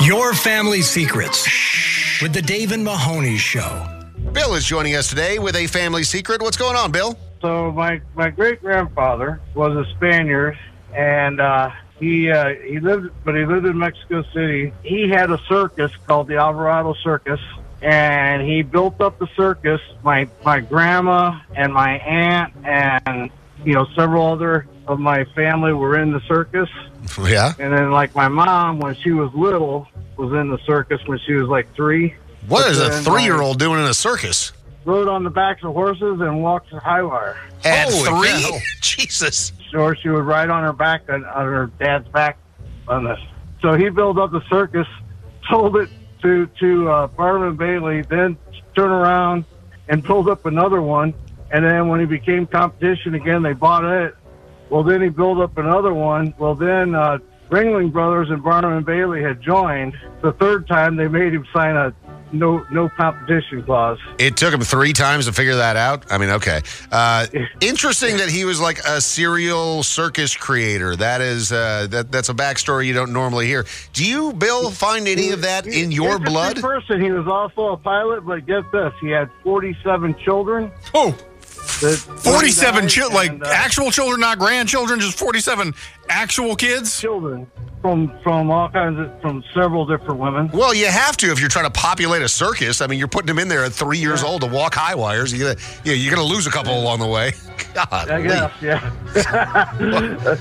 Your Family Secrets with the Dave and Mahoney Show. Bill is joining us today with a family secret. What's going on, Bill? So my great-grandfather was a Spaniard, and he lived in Mexico City. He had a circus called the Alvarado Circus, and he built up the circus. My grandma and my aunt and several other of my family were in the circus. Yeah. And then my mom, when she was little, was in the circus when she was 3. What is a 3-year-old doing in a circus? Rode on the backs of horses and walked the high wire. At Holy 3? cow. Jesus. Or she would ride on her back, on her dad's back on this. So he built up the circus, sold it to Barnum Bailey, then turned around and pulled up another one. And then when he became competition again, they bought it. Well, then he built up another one. Well, then Ringling Brothers and Barnum and Bailey had joined. The third time, they made him sign a no competition clause. It took him 3 times to figure that out? I mean, okay. Interesting that he was like a serial circus creator. That is, that's a backstory you don't normally hear. Do you, Bill, find any of that in your blood? Person. He was also a pilot, but get this, he had 47 children. Oh, 47 children, actual children, not grandchildren, just 47 actual kids? Children from all kinds of, from several different women. Well, you have to if you're trying to populate a circus. I mean, you're putting them in there at 3 years old to walk high wires. You're gonna lose a couple along the way. God, I guess, yeah.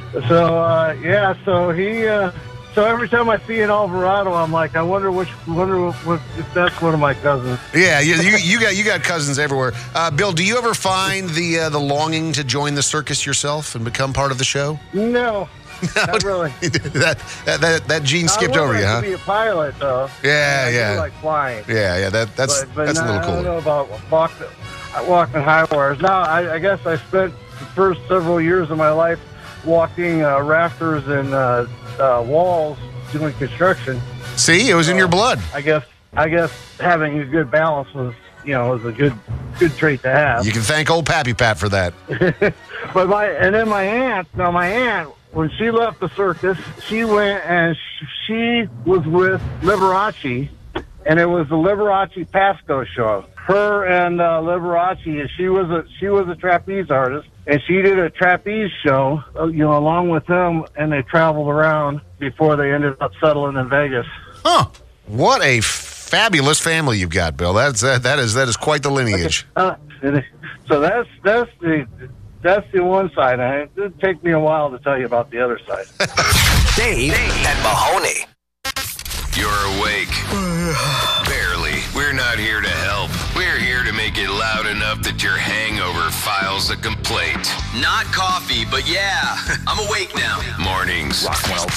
So he. So every time I see an Alvarado, I'm like, I wonder if that's one of my cousins. Yeah, you got cousins everywhere. Bill, do you ever find the longing to join the circus yourself and become part of the show? No, not really. that gene skipped over you, huh? I would like to be a pilot, though. Yeah, I yeah. do like flying. Yeah, that's But a little I cool. don't know about walking high wires. Now, I guess I spent the first several years of my life walking rafters and walls doing construction. See, it was in your blood. I guess having a good balance was a good trait to have. You can thank old Pappy Pat for that. But my aunt, when she left the circus, she went and she was with Liberace, and it was the Liberace Pasco show. Her and Liberace, she was a trapeze artist, and she did a trapeze show, along with him, and they traveled around before they ended up settling in Vegas. Huh? What a fabulous family you've got, Bill. That is quite the lineage. So that's the one side. It did take me a while to tell you about the other side. Dave and Mahoney. You're awake. Barely. We're not here to help. We're here to make it loud enough that your hangover files a complaint. Not coffee, but yeah, I'm awake now. Mornings.